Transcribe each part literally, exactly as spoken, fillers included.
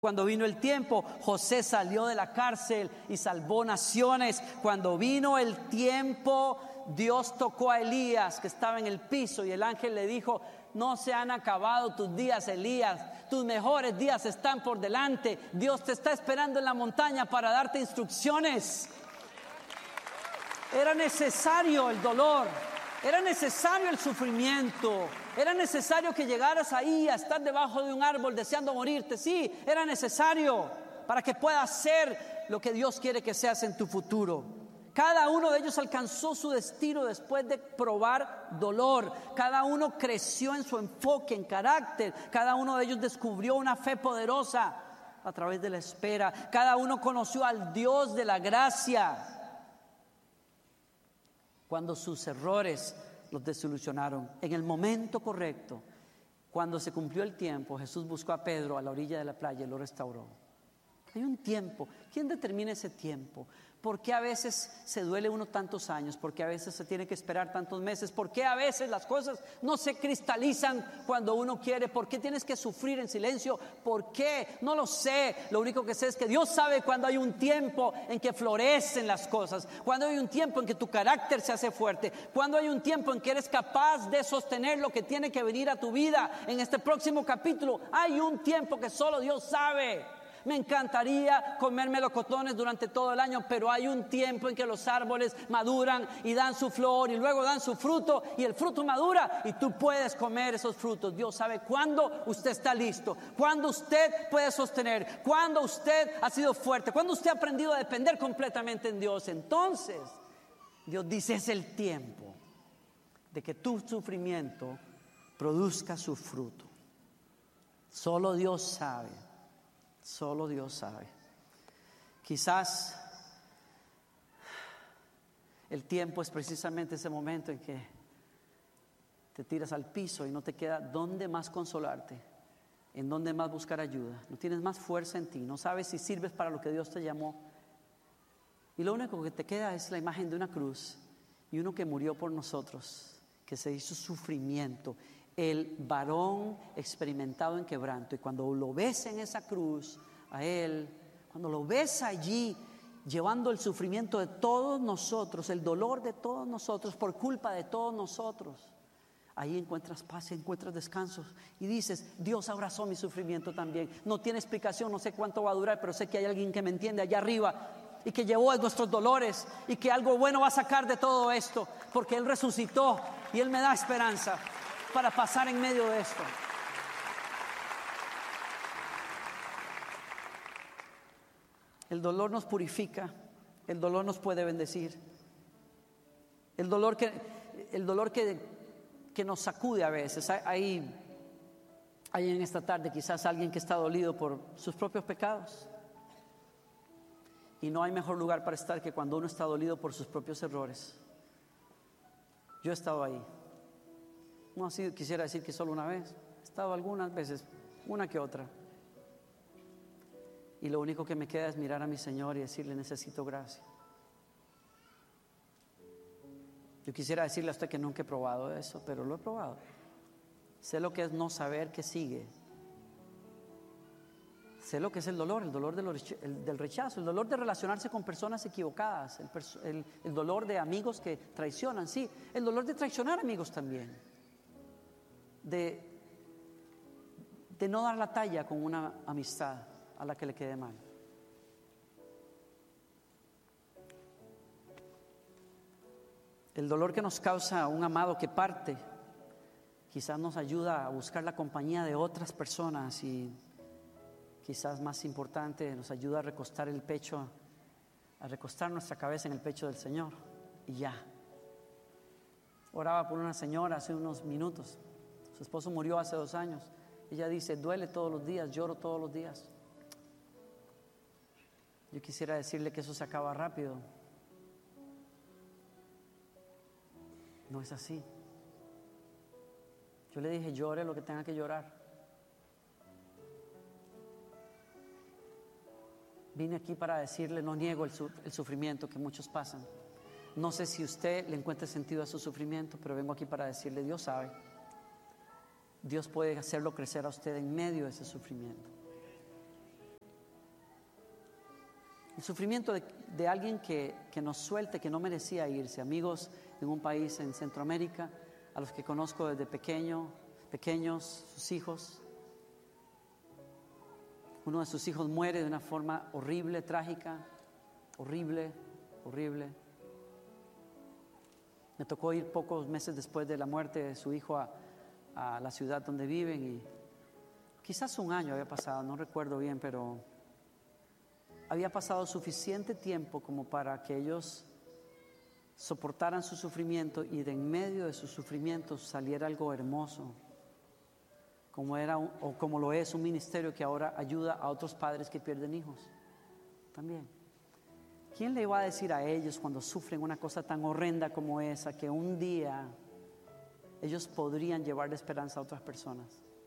Cuando vino el tiempo, José salió de la cárcel y salvó naciones. Cuando vino el tiempo, Dios tocó a Elías, que estaba en el piso, y el ángel le dijo: no se han acabado tus días, Elías, tus mejores días están por delante. Dios te está esperando en la montaña para darte instrucciones. Era necesario el dolor, era necesario el sufrimiento, era necesario que llegaras ahí a estar debajo de un árbol deseando morirte. Sí, era necesario para que puedas ser lo que Dios quiere que seas en tu futuro. Cada uno de ellos alcanzó su destino después de probar dolor. Cada uno creció en su enfoque, en carácter. Cada uno de ellos descubrió una fe poderosa a través de la espera. Cada uno conoció al Dios de la gracia cuando sus errores los desilusionaron. En el momento correcto, cuando se cumplió el tiempo, Jesús buscó a Pedro a la orilla de la playa y lo restauró. Hay un tiempo. ¿Quién determina ese tiempo? ¿Por qué a veces se duele uno tantos años? ¿Por qué a veces se tiene que esperar tantos meses? ¿Por qué a veces las cosas no se cristalizan cuando uno quiere? ¿Por qué tienes que sufrir en silencio? ¿Por qué? No lo sé. Lo único que sé es que Dios sabe cuando hay un tiempo en que florecen las cosas, cuando hay un tiempo en que tu carácter se hace fuerte, cuando hay un tiempo en que eres capaz de sostener lo que tiene que venir a tu vida. En este próximo capítulo hay un tiempo que solo Dios sabe. Me encantaría comer melocotones durante todo el año, pero hay un tiempo en que los árboles maduran y dan su flor y luego dan su fruto, y el fruto madura y tú puedes comer esos frutos. Dios sabe cuándo usted está listo, cuándo usted puede sostener, cuándo usted ha sido fuerte, cuándo usted ha aprendido a depender completamente en Dios. Entonces Dios dice: es el tiempo de que tu sufrimiento produzca su fruto. Solo Dios sabe. Solo Dios sabe. Quizás el tiempo es precisamente ese momento en que te tiras al piso y no te queda dónde más consolarte, en dónde más buscar ayuda. No tienes más fuerza en ti, no sabes si sirves para lo que Dios te llamó. Y lo único que te queda es la imagen de una cruz y uno que murió por nosotros, que se hizo sufrimiento. El varón experimentado en quebranto. Y cuando lo ves en esa cruz, a él, cuando lo ves allí llevando el sufrimiento de todos nosotros, el dolor de todos nosotros, por culpa de todos nosotros, ahí encuentras paz, encuentras descanso y dices: Dios abrazó mi sufrimiento también. No tiene explicación, no sé cuánto va a durar, pero sé que hay alguien que me entiende allá arriba y que llevó nuestros dolores y que algo bueno va a sacar de todo esto, porque Él resucitó y Él me da esperanza para pasar en medio de esto. El dolor nos purifica, el dolor nos puede bendecir. El dolor que, el dolor que, que nos sacude a veces. Hay, hay en esta tarde quizás alguien que está dolido por sus propios pecados. Y no hay mejor lugar para estar que cuando uno está dolido por sus propios errores. Yo he estado ahí. No así quisiera decir que solo una vez. He estado algunas veces, una que otra. Y lo único que me queda es mirar a mi Señor y decirle: necesito gracia. Yo quisiera decirle a usted que nunca he probado eso, pero lo he probado. Sé lo que es no saber qué sigue. Sé lo que es el dolor, el dolor del rechazo, el dolor de relacionarse con personas equivocadas, el, el, el dolor de amigos que traicionan, sí, el dolor de traicionar amigos también. De, de no dar la talla con una amistad a la que le quede mal. El dolor que nos causa un amado que parte quizás nos ayuda a buscar la compañía de otras personas, y quizás más importante, nos ayuda a recostar el pecho, a recostar nuestra cabeza en el pecho del Señor. Y ya. Oraba por una señora hace unos minutos. Su esposo murió hace dos años. Ella dice: duele todos los días, lloro todos los días. Yo quisiera decirle que eso se acaba rápido. No es así. Yo le dije: llore lo que tenga que llorar. Vine aquí para decirle: no niego el, su- el sufrimiento que muchos pasan. No sé si usted le encuentra sentido a su sufrimiento, pero vengo aquí para decirle: Dios sabe. Dios puede hacerlo crecer a usted en medio de ese sufrimiento. El sufrimiento de, de alguien que, que nos suelte, que no merecía irse. Amigos en un país en Centroamérica, a los que conozco desde pequeño, pequeños, sus hijos. Uno de sus hijos muere de una forma horrible, trágica, horrible, horrible. Me tocó ir pocos meses después de la muerte de su hijo a, a la ciudad donde viven y quizás un año había pasado, no recuerdo bien, pero había pasado suficiente tiempo como para que ellos soportaran su sufrimiento y de en medio de sus sufrimientos saliera algo hermoso, como era un, o como lo es un ministerio que ahora ayuda a otros padres que pierden hijos también. ¿Quién le iba a decir a ellos cuando sufren una cosa tan horrenda como esa que un día ellos podrían llevar de esperanza a otras personas?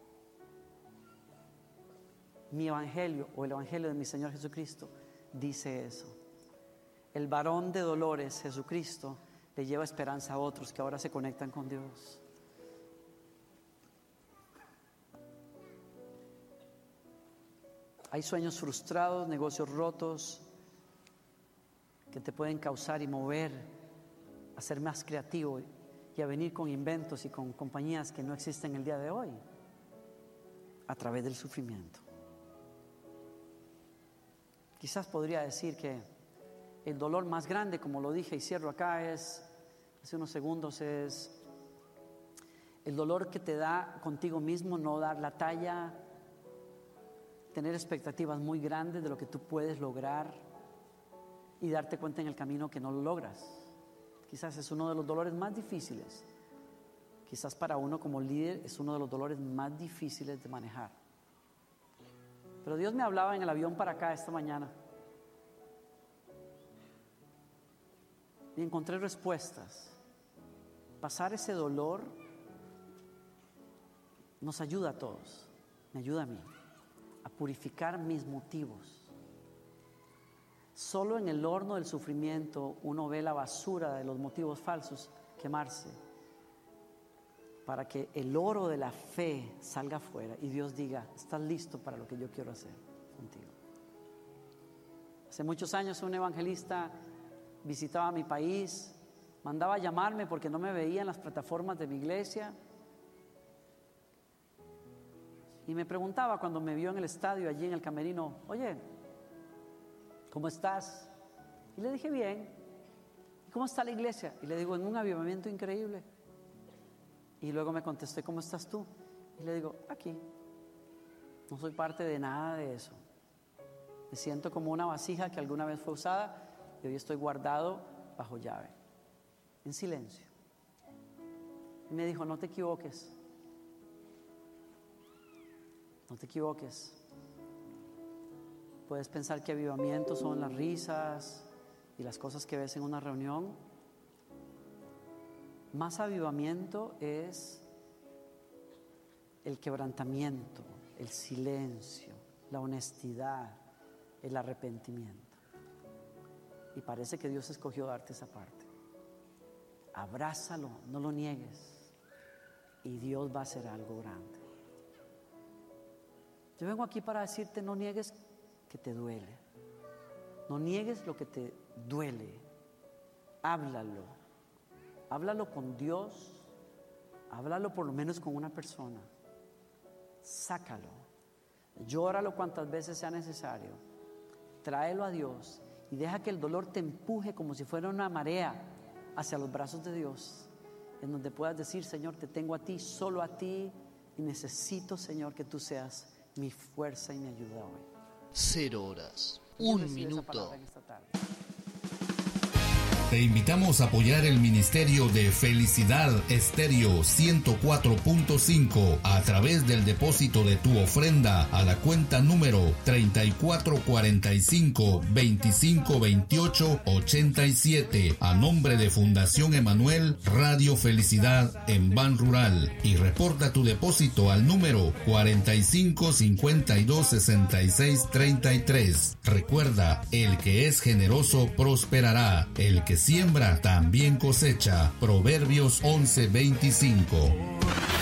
Mi evangelio o el evangelio de mi Señor Jesucristo dice eso. El varón de dolores, Jesucristo, le lleva esperanza a otros que ahora se conectan con Dios. Hay sueños frustrados, negocios rotos que te pueden causar y mover a ser más creativo y a venir con inventos y con compañías que no existen el día de hoy a través del sufrimiento. Quizás podría decir que el dolor más grande, como lo dije y cierro acá, es, hace unos segundos, es el dolor que te da contigo mismo no dar la talla, tener expectativas muy grandes de lo que tú puedes lograr y darte cuenta en el camino que no lo logras. Quizás es uno de los dolores más difíciles. Quizás para uno como líder es uno de los dolores más difíciles de manejar. Pero Dios me hablaba en el avión para acá esta mañana y encontré respuestas. Pasar ese dolor nos ayuda a todos, me ayuda a mí a purificar mis motivos. Solo en el horno del sufrimiento uno ve la basura de los motivos falsos quemarse para que el oro de la fe salga afuera y Dios diga: estás listo para lo que yo quiero hacer contigo. Hace muchos años un evangelista visitaba mi país, mandaba a llamarme porque no me veía en las plataformas de mi iglesia y me preguntaba cuando me vio en el estadio, allí en el camerino: oye, ¿cómo estás? Y le dije: bien. ¿Cómo está la iglesia? Y le digo: en un avivamiento increíble. Y luego me contesté: ¿cómo estás tú? Y le digo: aquí. No soy parte de nada de eso. Me siento como una vasija que alguna vez fue usada y hoy estoy guardado bajo llave, en silencio. Y me dijo: no te equivoques. No te equivoques. Puedes pensar que avivamiento son las risas y las cosas que ves en una reunión. Más avivamiento es el quebrantamiento, el silencio, la honestidad, el arrepentimiento. Y parece que Dios escogió darte esa parte. Abrázalo, no lo niegues, y Dios va a hacer algo grande. Yo vengo aquí para decirte: no niegues que te duele. No niegues lo que te duele. Háblalo. Háblalo con Dios. Háblalo por lo menos con una persona. Sácalo. Llóralo cuantas veces sea necesario. Tráelo a Dios y deja que el dolor te empuje como si fuera una marea hacia los brazos de Dios, en donde puedas decir: Señor, te tengo a ti, solo a ti, y necesito, Señor, que tú seas mi fuerza y mi ayuda hoy. Cero horas, un minuto. Te invitamos a apoyar el ministerio de Felicidad Estéreo ciento cuatro punto cinco a través del depósito de tu ofrenda a la cuenta número treinta y cuatro cuarenta y cinco veinticinco veintiocho ochenta y siete a nombre de Fundación Emanuel Radio Felicidad en Ban Rural, y reporta tu depósito al número cuarenta y cinco cincuenta y dos sesenta y seis treinta y tres. Recuerda, el que es generoso prosperará, el que siembra también cosecha. Proverbios once veinticinco.